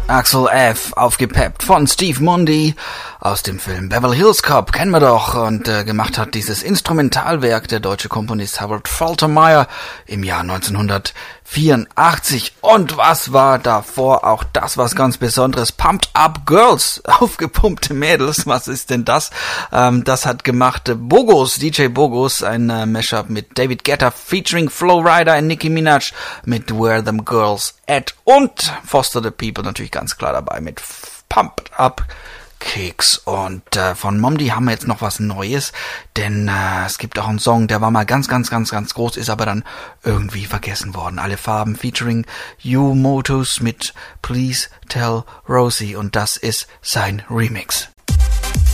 Axel F. aufgepeppt von Steve Mundy aus dem Film Beverly Hills Cop, kennen wir doch, und gemacht hat dieses Instrumentalwerk der deutsche Komponist Harold Faltermeyer im Jahr 1984. Und was war davor? Auch das was ganz Besonderes. Pumped Up Girls, aufgepumpte Mädels, was ist denn das? Das hat gemacht Bogos, DJ Bogos, ein Mashup mit David Guetta featuring Flo Rida und Nicki Minaj mit Where Them Girls At und Foster the People natürlich ganz klar dabei mit Pumped Up Kicks. Und von Momdi haben wir jetzt noch was Neues, denn es gibt auch einen Song, der war mal ganz groß, ist aber dann irgendwie vergessen worden. Alle Farben featuring You Motus mit Please Tell Rosie, und das ist sein Remix.